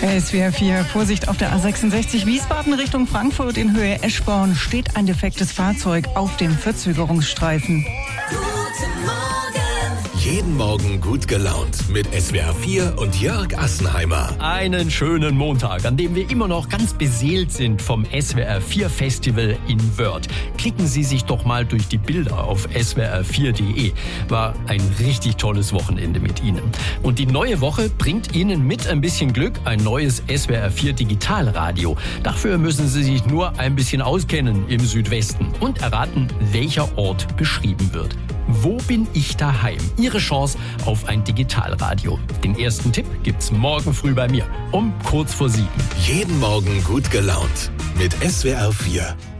SWR 4, Vorsicht auf der A66 Wiesbaden Richtung Frankfurt in Höhe Eschborn steht ein defektes Fahrzeug auf dem Verzögerungsstreifen. Guten Morgen. Jeden Morgen gut gelaunt mit SWR 4 und Jörg Assenheimer. Einen schönen Montag, an dem wir immer noch ganz beseelt sind vom SWR 4 Festival in Wörth. Klicken Sie sich doch mal durch die Bilder auf swr4.de. War ein richtig tolles Wochenende mit Ihnen. Und die neue Woche bringt Ihnen mit ein bisschen Glück ein neues SWR 4 Digitalradio. Dafür müssen Sie sich nur ein bisschen auskennen im Südwesten und erraten, welcher Ort beschrieben wird. Wo bin ich daheim? Ihre Chance auf ein Digitalradio. Den ersten Tipp gibt's morgen früh bei mir um kurz vor 7. Jeden Morgen gut gelaunt mit SWR 4.